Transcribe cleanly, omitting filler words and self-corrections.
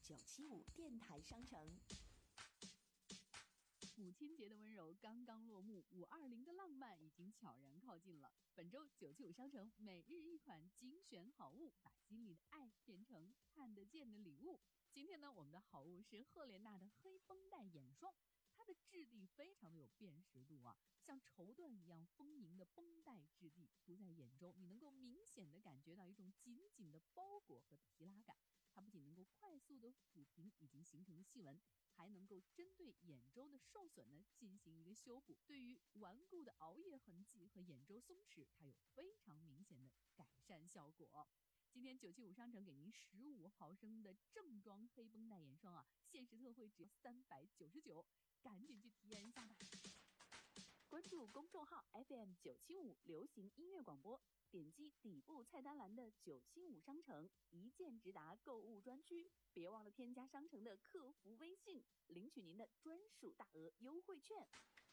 975电台商城。 母亲节的温柔刚刚落幕，520的浪漫已经悄然靠近了。本周975商城每日一款精选好物，把心里的爱变成看得见的礼物。今天呢，我们的好物是赫莲娜的黑绷带眼霜，它的质地非常的有辨识度啊，像绸缎一样丰盈的绷带质地，涂在眼中，你能够明显的感觉到一种紧紧的包裹和提拉感。它不仅能够快速的抚平已经形成的细纹，还能够针对眼周的受损呢进行一个修补。对于顽固的熬夜痕迹和眼周松弛，它有非常明显的改善效果。今天975商城给您15毫升的正装黑绷带眼霜啊，限时特惠只要399，赶紧去体验一下吧。关注公众号 FM975 流行音乐广播，点击底部菜单栏的975商城一键直达购物专区，别忘了添加商城的客服微信，领取您的专属大额优惠券。